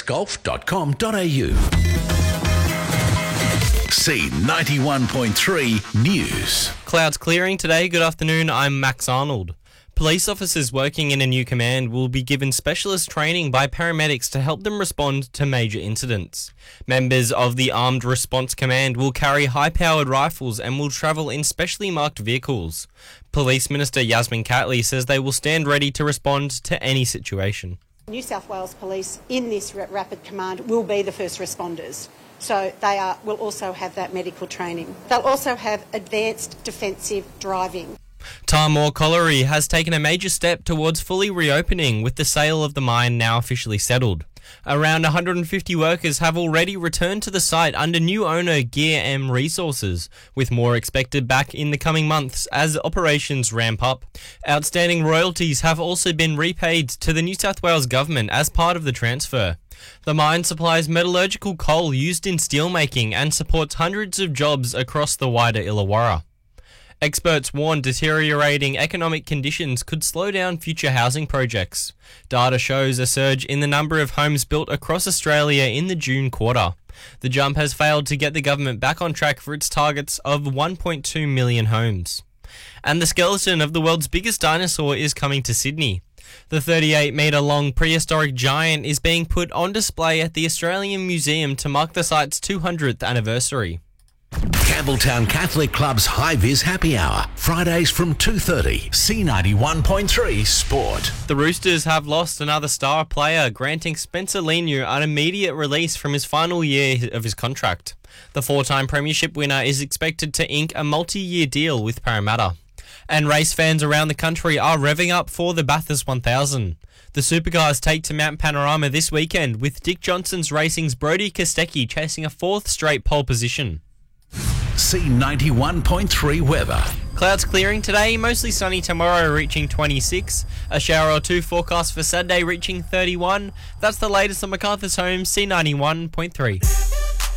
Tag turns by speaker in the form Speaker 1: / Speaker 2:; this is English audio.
Speaker 1: southwestgolf.com.au. C91.3 News.
Speaker 2: Clouds clearing today. Good afternoon, I'm Max Arnold. Police officers working in a new command will be given specialist training by paramedics to help them respond to major incidents. Members of the Armed Response Command will carry high-powered rifles and will travel in specially marked vehicles. Police Minister Yasmin Catley says they will stand ready to respond to any situation.
Speaker 3: New South Wales Police in this rapid command will be the first responders. So they will also have that medical training. They'll also have advanced defensive driving.
Speaker 2: Tahmoor Colliery has taken a major step towards fully reopening, with the sale of the mine now officially settled. Around 150 workers have already returned to the site under new owner Gear M Resources, with more expected back in the coming months as operations ramp up. Outstanding royalties have also been repaid to the New South Wales Government as part of the transfer. The mine supplies metallurgical coal used in steelmaking and supports hundreds of jobs across the wider Illawarra. Experts warn deteriorating economic conditions could slow down future housing projects. Data shows a surge in the number of homes built across Australia in the June quarter. The jump has failed to get the government back on track for its targets of 1.2 million homes. And the skeleton of the world's biggest dinosaur is coming to Sydney. The 38-metre-long prehistoric giant is being put on display at the Australian Museum to mark the site's 200th anniversary.
Speaker 1: Campbelltown Catholic Club's High Vis Happy Hour, Fridays from 2:30. C91.3 Sport.
Speaker 2: The Roosters have lost another star player, granting Spencer Leniu an immediate release from his final year of his contract. The four-time premiership winner is expected to ink a multi-year deal with Parramatta. And race fans around the country are revving up for the Bathurst 1000. The Supercars take to Mount Panorama this weekend, with Dick Johnson's Racing's Brodie Kostecki chasing a fourth straight pole position.
Speaker 1: C91.3 weather.
Speaker 2: Clouds clearing today, mostly sunny tomorrow, reaching 26. A shower or two forecast for Saturday, reaching 31. That's the latest on MacArthur's Home, C91.3.